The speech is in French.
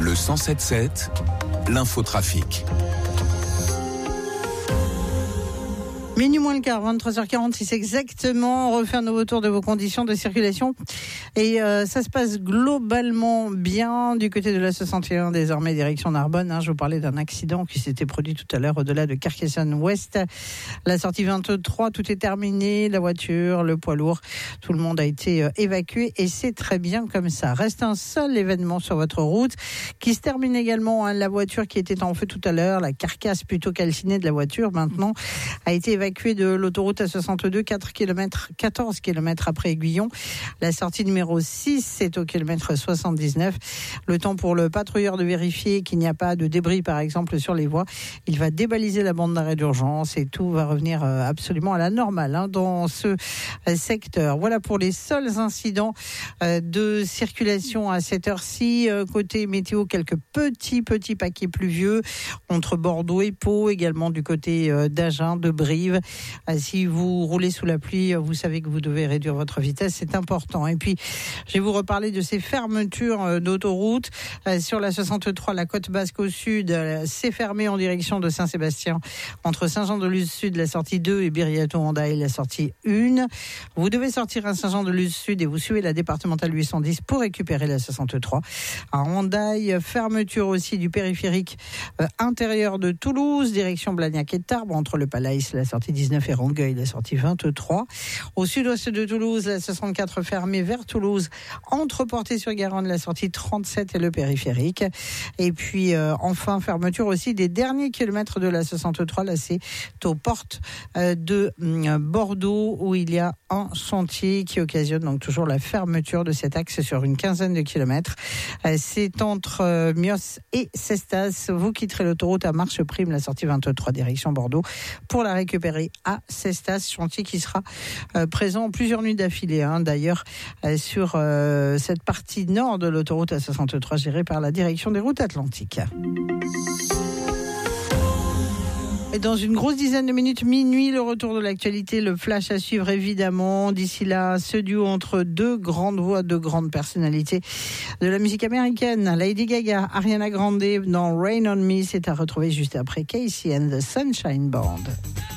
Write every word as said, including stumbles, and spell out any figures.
Le cent sept sept, l'infotrafic. Minuit moins le quart, vingt-trois heures quarante-six exactement. On refait un nouveau tour de vos conditions de circulation. Et euh, ça se passe globalement bien du côté de la soixante et un, désormais direction Narbonne. Hein, je vous parlais d'un accident qui s'était produit tout à l'heure au-delà de Carcassonne-Ouest. La sortie vingt-trois, tout est terminé. La voiture, le poids lourd, tout le monde a été euh, évacué. Et c'est très bien comme ça. Reste un seul événement sur votre route qui se termine également. Hein, la voiture qui était en feu tout à l'heure, la carcasse plutôt calcinée de la voiture, maintenant a été évacuée de l'autoroute A soixante-deux, quatre kilomètres, quatorze kilomètres après Aiguillon. La sortie numéro six, c'est au kilomètre soixante-dix-neuf. Le temps pour le patrouilleur de vérifier qu'il n'y a pas de débris, par exemple, sur les voies. Il va débaliser la bande d'arrêt d'urgence et tout va revenir absolument à la normale hein, dans ce secteur. Voilà pour les seuls incidents de circulation à cette heure-ci. Côté météo, quelques petits, petits paquets pluvieux entre Bordeaux et Pau, également du côté d'Agen, de Brive. Si vous roulez sous la pluie, vous savez que vous devez réduire votre vitesse, c'est important. Et puis, je vais vous reparler de ces fermetures d'autoroute. Sur la soixante-trois, la côte basque au sud, c'est fermé en direction de Saint-Sébastien, entre Saint-Jean-de-Luz-Sud, la sortie deux, et Biriato-Hondaï, la sortie un. Vous devez sortir à Saint-Jean-de-Luz-Sud et vous suivez la départementale huit cent dix pour récupérer la soixante-trois. À Hondaï, fermeture aussi du périphérique euh, intérieur de Toulouse, direction Blagnac et Tarbes, entre le Palais, la sortie dix-neuf et Rangueil, la sortie vingt-trois. Au sud-ouest de Toulouse, la soixante-quatre fermée vers Toulouse, entre Portée-sur-Garonne, la sortie trente-sept et le périphérique. Et puis, euh, enfin, fermeture aussi des derniers kilomètres de la soixante-trois. Là, c'est aux portes euh, de euh, Bordeaux, où il y a un chantier qui occasionne donc toujours la fermeture de cet axe sur une quinzaine de kilomètres. Euh, c'est entre euh, Mios et Cestas. Vous quitterez l'autoroute à marche prime, la sortie vingt-trois, direction Bordeaux, pour la récupérer à Cestas, chantier qui sera euh, présent plusieurs nuits d'affilée, hein, d'ailleurs, euh, sur euh, cette partie nord de l'autoroute A soixante-trois gérée par la direction des routes atlantiques. Et dans une grosse dizaine de minutes, minuit, le retour de l'actualité, le flash à suivre évidemment. D'ici là, ce duo entre deux grandes voix, deux grandes personnalités de la musique américaine, Lady Gaga, Ariana Grande dans Rain on Me, c'est à retrouver juste après Casey and the Sunshine Band.